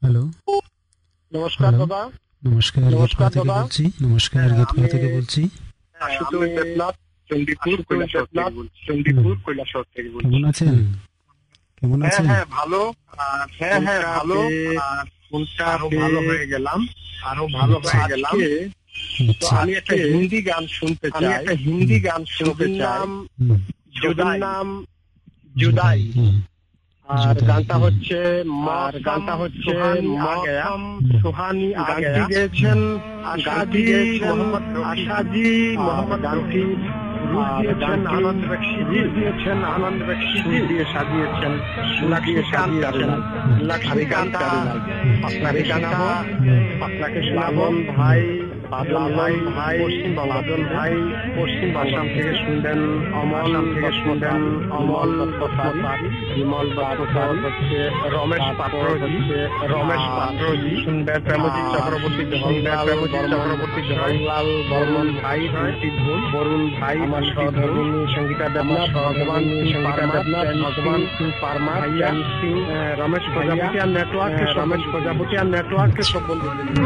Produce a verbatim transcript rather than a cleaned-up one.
Hello, নমস্কার hello, দাদা। নমস্কার। নমস্কার গীতপাড়া থেকে দাদা। বলছি। নমস্কার, গীতপাড়া থেকে বলছি। আশুতোষ দেবনাথ, চণ্ডীপুর, আশুতোষ কৈলাসহর থেকে দেবনাথ, বলছি। চণ্ডীপুর, কৈলাসহর থেকে বলছি। কেমন আছেন? কেমন হ্যাঁ আছেন? হ্যাঁ ভালো। আর হ্যাঁ হ্যাঁ ফোনটা ভালো। পেয়ে আর ফোনটা আরো পেয়ে ভালো হয়ে গেলাম। আরো ভালো হয়ে আজকে গেলাম। তো আচ্ছা। আমি একটা হিন্দি গান শুনতে আমি চাই। একটা হিন্দি গান শুনতে ছবির চাই। নাম হুম, ছবির নাম জুদাই। হুম, আর জুদাই, গানটা হুম। হচ্ছে আর গানটা হচ্ছে মৌসম সুহানি আ গানটি গয়া। গেয়েছেন গানটি আশাজি গেয়েছেন মোহাম্মদ আশাজি মোহাম্মদ গানটি রুহ দিয়েছেন আনন্দ রুহ বক্সিজি দিয়েছেন আনন্দ বক্সিজি দিয়ে সাজিয়েছেন সুর দিয়ে সাজিয়েছেন লক্ষ্মীকান্ত লক্ষ্মীকান্ত আপনাকে গানটা আপনাকে লালন ভাই লালন ভাই ভাই পশ্চিম লালন ভাই পশ্চিম আসাম থেকে শুনবেন অমল থেকে শুনবেন অমল দত্তপাড়ি বিমল তারপর হচ্ছে রমেশ পাত্রজি রমেশ পাত্রজি শুনবেন প্রেমজিৎ চক্রবর্তী শুনবেন প্রেমজিৎ চক্রবর্তী জওহরলাল বর্মন ভাই দুটি ভুল বরুণ ভাই আমার দুটি ভুল সহধর্মিণী সঙ্গীতা দেবনাথ, ভগবান সিং সঙ্গীতা পারমার, দেবনাথ ভগবান সিং পারমার ভাইয়া, সিং রমেশ প্রজাপতি আর নেটওয়ার্ক রমেশ প্রজাপতি আর নেটওয়ার্ক সব বন্ধুদের